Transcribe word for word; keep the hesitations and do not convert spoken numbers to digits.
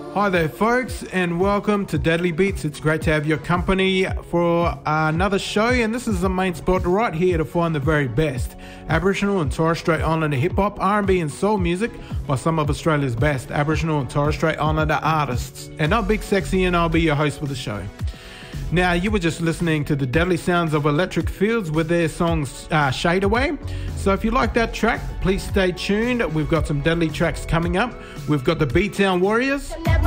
Hi there folks, and welcome to Deadly Beats. It's great to have your company for another show, and this is the main spot right here to find the very best Aboriginal and Torres Strait Islander hip-hop, R and B and soul music by some of Australia's best Aboriginal and Torres Strait Islander artists. And I'm Big Sexy and I'll be your host for the show. Now, you were just listening to the deadly sounds of Electric Fields with their song uh, Shade Away. So if you like that track, please stay tuned. We've got some deadly tracks coming up. We've got the B-Town Warriors.